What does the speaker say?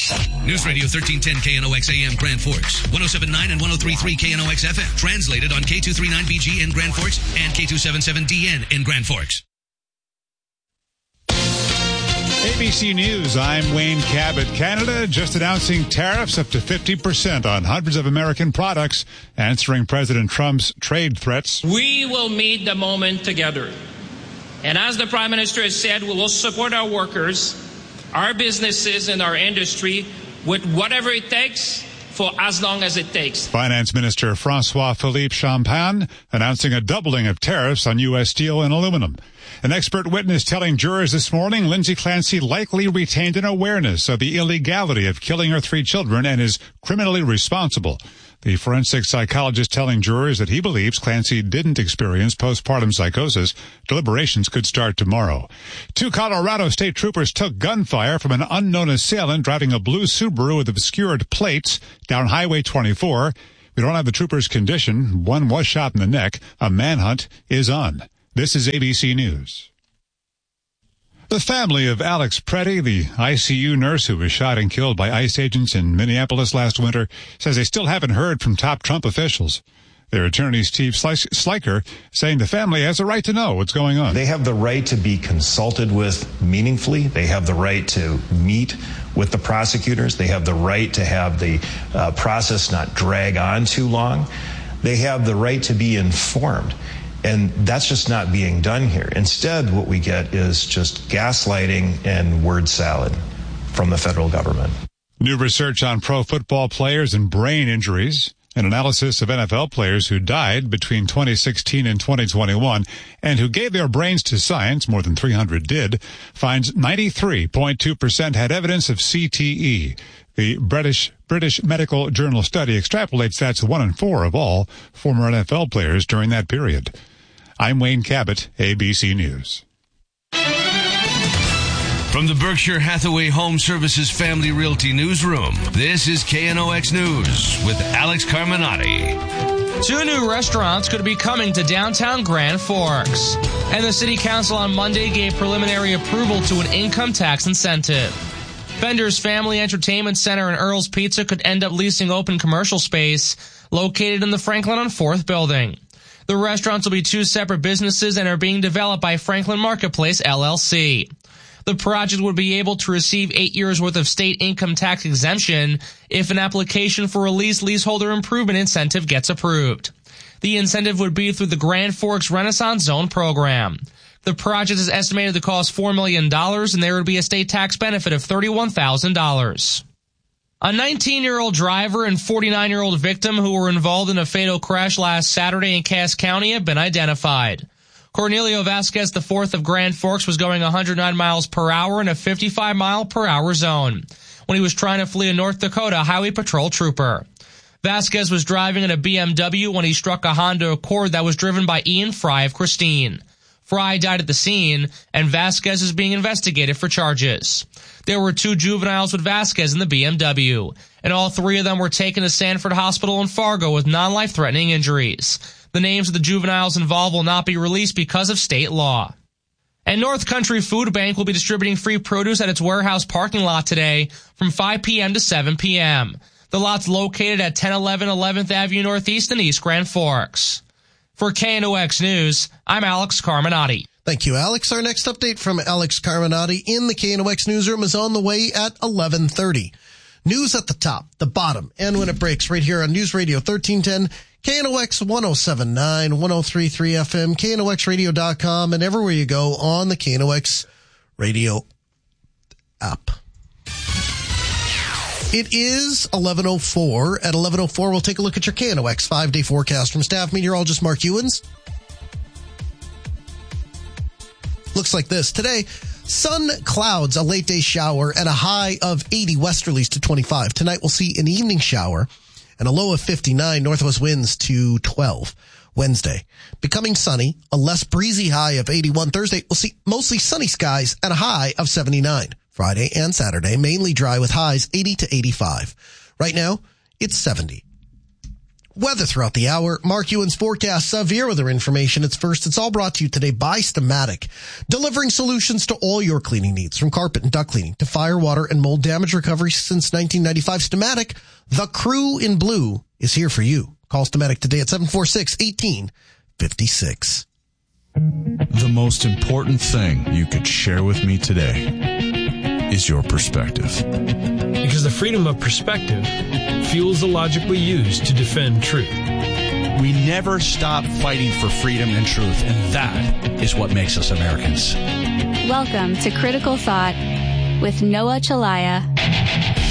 News Radio 1310 KNOX AM Grand Forks, 107.9 and 103.3 KNOX FM. Translated on K239BG in Grand Forks and K277DN in Grand Forks. ABC News, I'm Wayne Cabot. Canada just announcing tariffs up to 50% on hundreds of American products, answering President Trump's trade threats. We will meet the moment together. And as the Prime Minister has said, we will support our workers, our businesses, and our industry with whatever it takes for as long as it takes. Finance Minister François-Philippe Champagne announcing a doubling of tariffs on U.S. steel and aluminum. An expert witness telling jurors this morning Lindsay Clancy likely retained an awareness of the illegality of killing her 3 children and is criminally responsible. The forensic psychologist telling jurors that he believes Clancy didn't experience postpartum psychosis. Deliberations could start tomorrow. 2 Colorado state troopers took gunfire from an unknown assailant driving a blue Subaru with obscured plates down Highway 24. We don't have the trooper's condition. One was shot in the neck. A manhunt is on. This is ABC News. The family of Alex Preddy, the ICU nurse who was shot and killed by ICE agents in Minneapolis last winter, says they still haven't heard from top Trump officials. Their attorney, Steve Sliker, saying the family has a right to know what's going on. They have the right to be consulted with meaningfully. They have the right to meet with the prosecutors. They have the right to have the process not drag on too long. They have the right to be informed. And that's just not being done here. Instead, what we get is just gaslighting and word salad from the federal government. New research on pro football players and brain injuries. An analysis of NFL players who died between 2016 and 2021 and who gave their brains to science, more than 300 did, finds 93.2% had evidence of CTE. The British Medical Journal study extrapolates that to 1 in 4 of all former NFL players during that period. I'm Wayne Cabot, ABC News. From the Berkshire Hathaway Home Services Family Realty Newsroom, this is KNOX News with Alex Carminati. 2 new restaurants could be coming to downtown Grand Forks. And the City Council on Monday gave preliminary approval to an income tax incentive. Bender's Family Entertainment Center and Earl's Pizza could end up leasing open commercial space located in the Franklin on 4th building. The restaurants will be 2 separate businesses and are being developed by Franklin Marketplace, LLC. The project would be able to receive 8 years' worth of state income tax exemption if an application for a leaseholder improvement incentive gets approved. The incentive would be through the Grand Forks Renaissance Zone program. The project is estimated to cost $4 million, and there would be a state tax benefit of $31,000. A 19-year-old driver and 49-year-old victim who were involved in a fatal crash last Saturday in Cass County have been identified. Cornelio Vasquez IV of Grand Forks was going 109 miles per hour in a 55-mile-per-hour zone when he was trying to flee a North Dakota Highway Patrol trooper. Vasquez was driving in a BMW when he struck a Honda Accord that was driven by Ian Fry of Christine. Fry died at the scene, and Vasquez is being investigated for charges. There were 2 juveniles with Vasquez in the BMW, and all 3 of them were taken to Sanford Hospital in Fargo with non-life-threatening injuries. The names of the juveniles involved will not be released because of state law. And North Country Food Bank will be distributing free produce at its warehouse parking lot today from 5 p.m. to 7 p.m. The lot's located at 1011 11th Avenue Northeast in East Grand Forks. For KNOX News, I'm Alex Carminati. Thank you, Alex. Our next update from Alex Carminati in the KNOX newsroom is on the way at 11:30. News at the top, the bottom, and when it breaks right here on News Radio 1310, KNOX 107.9, 103.3 FM, KNOXradio.com, and everywhere you go on the KNOX radio app. It is 11:04. At 11:04, we'll take a look at your KNOX 5-day forecast from staff meteorologist Mark Ewens. Looks like this. Today, sun, clouds, a late day shower, and a high of 80 westerlies to 25. Tonight, we'll see an evening shower and a low of 59, northwest winds to 12. Wednesday, becoming sunny, a less breezy high of 81. Thursday, we'll see mostly sunny skies and a high of 79. Friday and Saturday, mainly dry with highs 80 to 85. Right now, it's 70. Weather throughout the hour. Mark Ewan's forecast, severe weather information. It's all brought to you today by Stamatic, delivering solutions to all your cleaning needs, from carpet and duct cleaning to fire, water, and mold damage recovery since 1995. Stamatic, the crew in blue, is here for you. Call Stamatic today at 746-1856. The most important thing you could share with me today is your perspective. Because the freedom of perspective fuels the logic we use to defend truth. We never stop fighting for freedom and truth, and that is what makes us Americans. Welcome to Critical Thought with Noah Chelaya.